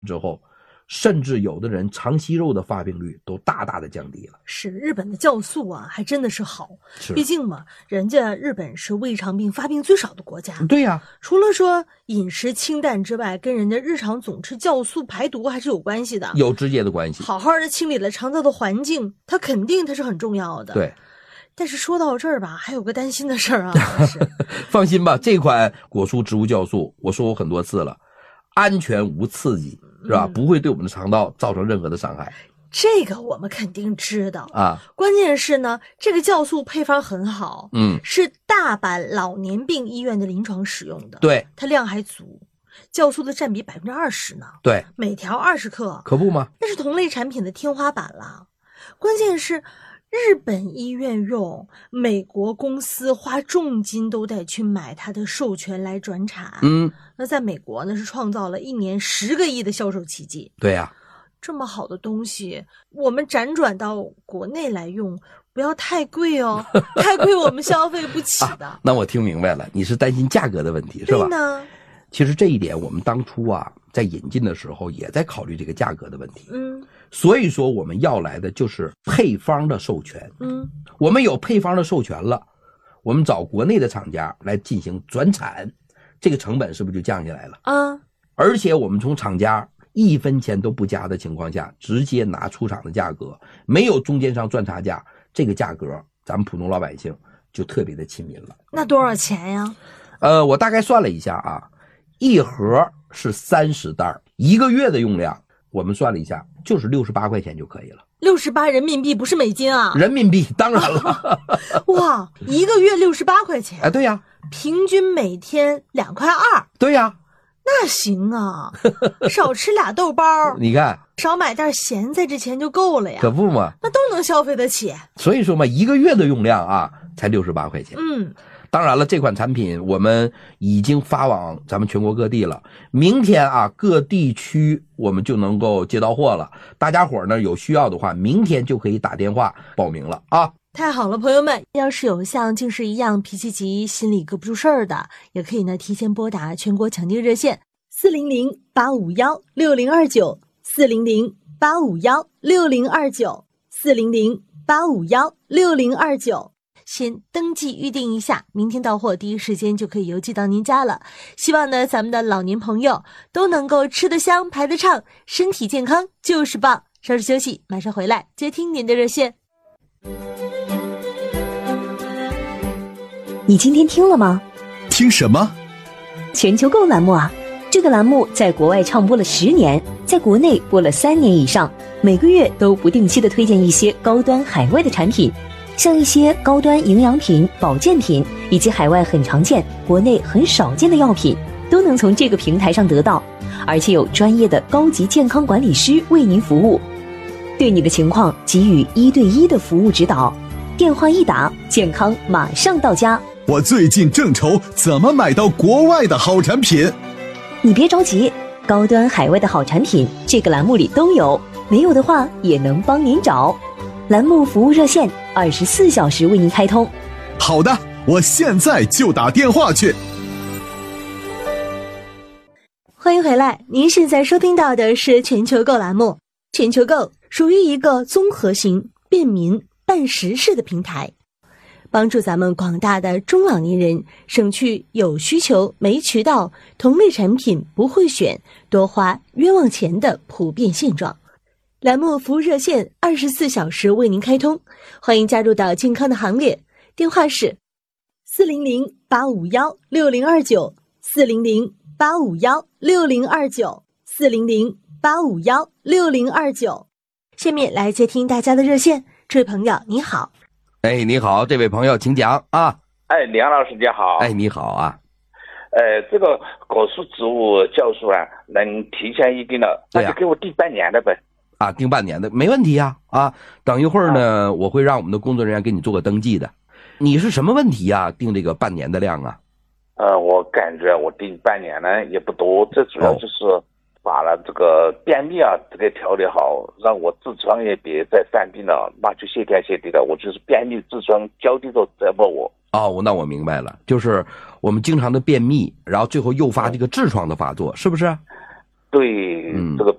之后，甚至有的人肠息肉的发病率都大大的降低了。 是日本的酵素啊，还真的是好。 是， 毕竟嘛，人家日本是胃肠病发病最少的国家。 对呀， 除了说饮食清淡之外，跟人家日常总吃酵素排毒还是有关系的， 有直接的关系。 好好的清理了肠道的环境，它肯定是很重要的。 对。 但是说到这儿吧，还有个担心的事儿啊。 放心吧，这款果蔬植物酵素，我说过很多次了，安全无刺激，是吧？不会对我们的肠道造成任何的伤害。 这个我们肯定知道啊。 关键是呢，这个酵素配方很好，是大阪老年病医院的临床使用的。 对， 它量还足，酵素的占比20%呢。 对， 每条20克， 可不吗？ 那是同类产品的天花板了。关键是日本医院用，美国公司花重金都得去买它的授权来转产。那在美国呢，是创造了1年10个亿的销售奇迹。 对呀， 这么好的东西，我们辗转到国内来用，不要太贵哦，太贵我们消费不起的。 那我听明白了，你是担心价格的问题，是吧？ 对呢。 其实这一点我们当初啊，在引进的时候也在考虑这个价格的问题。所以说我们要来的就是配方的授权。我们有配方的授权了，我们找国内的厂家来进行转产，这个成本是不是就降下来了？而且我们从厂家1分钱都不加的情况下，直接拿出厂的价格，没有中间商赚差价，这个价格咱们普通老百姓就特别的亲民了。 那多少钱呀？ 我大概算了一下啊，一盒是30袋，1个月的用量我们算了一下，就是68块钱就可以了。 68人民币，不是美金啊？ 人民币，当然了。 哇，1个月68块钱。 对呀。 平均每天2.2块。 对呀。 那行啊，少吃俩豆包， 你看， 少买袋咸菜，这钱就够了呀。 可不嘛， 那都能消费得起。 所以说嘛，1个月的用量啊，才68块钱。当然了，这款产品我们已经发往咱们全国各地了。明天啊，各地区我们就能够接到货了。大家伙呢有需要的话，明天就可以打电话报名了啊。 太好了，朋友们，要是有像静氏一样脾气急、心里搁不住事儿的，也可以呢提前拨打全国抢订热线400-851-6029，400-851-6029，400-851-6029，先登记预定一下，明天到货，第一时间就可以邮寄到您家了。希望呢咱们的老年朋友都能够吃得香、排得畅，身体健康就是棒。稍事休息，马上回来接听您的热线。 你今天听了吗？ 听什么？ 全球购栏目啊！这个栏目在国外唱播了10年，在国内播了3年以上，每个月都不定期的推荐一些高端海外的产品，像一些高端营养品、保健品，以及海外很常见、国内很少见的药品，都能从这个平台上得到，而且有专业的高级健康管理师为您服务，对你的情况给予1对1的服务指导。电话一打，健康马上到家。 我最近正愁怎么买到国外的好产品。 你别着急，高端海外的好产品这个栏目里都有，没有的话也能帮您找。栏目服务热线24小时为您开通。 好的，我现在就打电话去。 欢迎回来，您现在收听到的是全球购栏目。全球购属于一个综合型、便民、办实事的平台，帮助咱们广大的中老年人省去有需求没渠道、同类产品不会选、多花冤枉钱的普遍现状。栏目服务热线24小时为您开通，欢迎加入到健康的行列。电话是400-851-6029，400-851-6029，400-851-6029。下面来接听大家的热线，这位朋友你好。 你好，这位朋友请讲啊。 梁老师你好。 你好啊。 这个果蔬植物酵素啊，能提前预定了，那就给我订半年的呗。 订半年的没问题呀。等一会儿呢，我会让我们的工作人员给你做个登记的。你是什么问题啊？订这个半年的量啊？ 我感觉我订半年呢也不多，这主要就是把了这个便秘啊这个调理好，让我痔疮也别再犯病了，那就谢天谢地的，我就是便秘痔疮交替着折磨我。 那我明白了，就是我们经常的便秘，然后最后诱发这个痔疮的发作，是不是？ 对这个